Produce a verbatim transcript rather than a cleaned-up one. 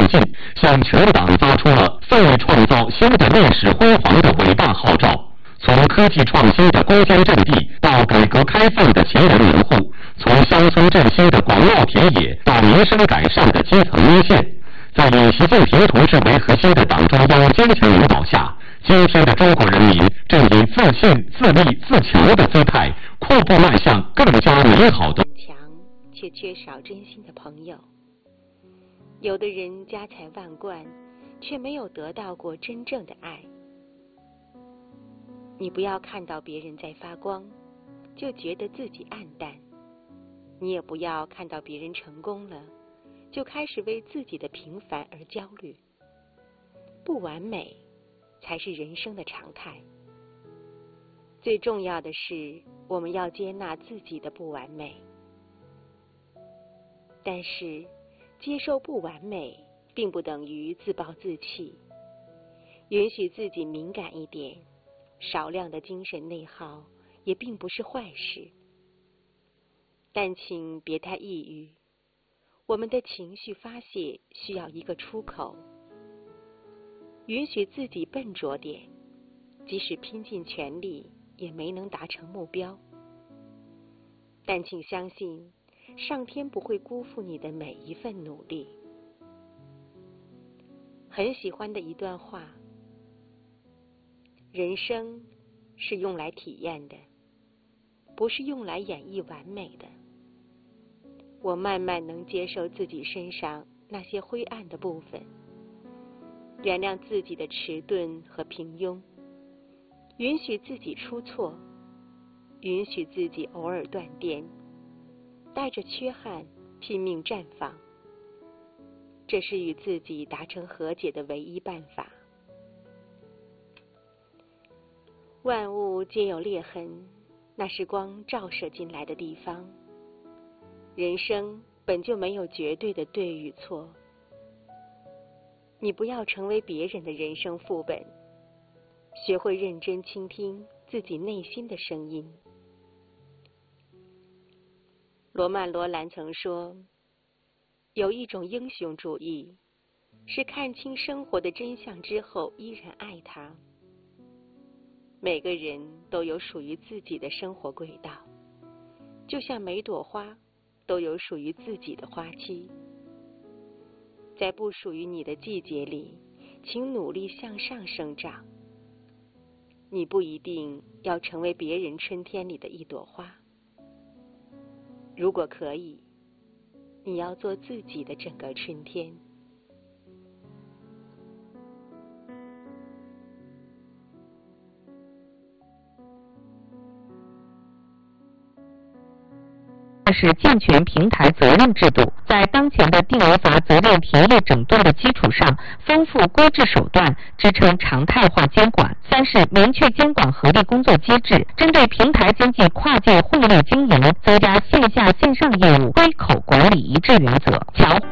近，向全党发出了奋力创造新的历史辉煌的伟大号召。从科技创新的攻坚阵地到改革开放的勤人维护，从乡村振兴的广袤田野到民生改善的基层一线，在以习近平同志为核心的党中央坚强领导下，今天的中国人民正以自信、自立、自强的姿态，阔步迈向更加美好的。 强却缺少真心的朋友。有的人家财万贯，却没有得到过真正的爱。你不要看到别人在发光，就觉得自己暗淡；你也不要看到别人成功了，就开始为自己的平凡而焦虑。不完美才是人生的常态。最重要的是，我们要接纳自己的不完美。但是，接受不完美，并不等于自暴自弃。允许自己敏感一点，少量的精神内耗也并不是坏事。但请别太抑郁，我们的情绪发泄需要一个出口。允许自己笨拙点，即使拼尽全力也没能达成目标。但请相信，上天不会辜负你的每一份努力。很喜欢的一段话：人生是用来体验的，不是用来演绎完美的。我慢慢能接受自己身上那些灰暗的部分，原谅自己的迟钝和平庸，允许自己出错，允许自己偶尔断电，带着缺憾拼命绽放。这是与自己达成和解的唯一办法。万物皆有裂痕，那是光照射进来的地方。人生本就没有绝对的对与错。你不要成为别人的人生副本，学会认真倾听自己内心的声音。罗曼·罗兰曾说，有一种英雄主义，是看清生活的真相之后依然爱它。每个人都有属于自己的生活轨道，就像每朵花都有属于自己的花期。在不属于你的季节里，请努力向上生长。你不一定要成为别人春天里的一朵花，如果可以，你要做自己的整个春天。 是健全平台责任制度，在当前的定违法责任田野整顿的基础上，丰富规制手段，支撑常态化监管。三是明确监管合力工作机制，针对平台经济跨界混类经营，增加线下线上业务归口管理一致原则，强